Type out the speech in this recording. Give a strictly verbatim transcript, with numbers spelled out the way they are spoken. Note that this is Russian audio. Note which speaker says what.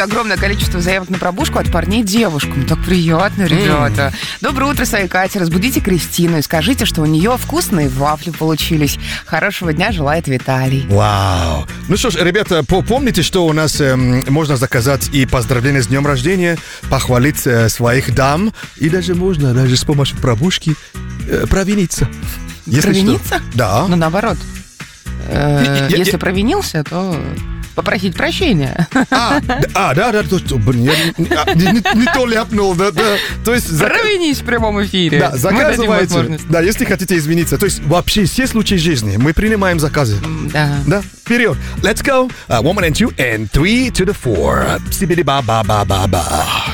Speaker 1: огромное количество заявок на пробушку от парней девушкам. Так приятно, ребята. Mm. Доброе утро, Сая и Катя. Разбудите Кристину и скажите, что у нее вкусные вафли получились. Хорошего дня желает Виталий.
Speaker 2: Вау. Ну что ж, ребята, помните, что у нас э, можно заказать и поздравления с днем рождения, похвалить э, своих дам, и даже можно даже с помощью пробушки э, провиниться. Если
Speaker 1: провиниться?
Speaker 2: Что. Да.
Speaker 1: Ну, наоборот. Э,
Speaker 2: я,
Speaker 1: если
Speaker 2: я...
Speaker 1: провинился, то попросить прощения.
Speaker 2: А, а да, да, то, блин, я не, не, не то ляпнул, да, да. То есть, зак...
Speaker 1: Провинись в прямом эфире.
Speaker 2: Да, заказывайте. Да, если хотите измениться. То есть вообще все случаи жизни мы принимаем заказы.
Speaker 1: Да.
Speaker 2: Да, вперед. Let's go. Uh, one and two and three to the four. Сибири-ба-ба-ба-ба-ба.